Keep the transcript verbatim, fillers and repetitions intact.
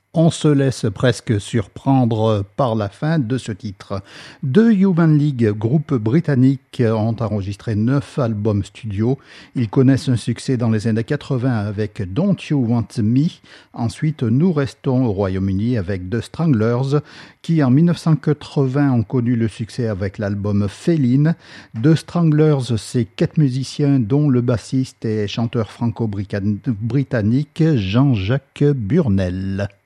On se laisse presque surprendre par la fin de ce titre. The Human League, groupe britannique, ont enregistré neuf albums studio. Ils connaissent un succès dans les années quatre-vingts avec Don't You Want Me. Ensuite, nous restons au Royaume-Uni avec The Stranglers, qui en dix-neuf cent quatre-vingts ont connu le succès avec l'album Féline. The Stranglers, c'est quatre musiciens dont le bassiste et chanteur franco-britannique Jean-Jacques Burnel.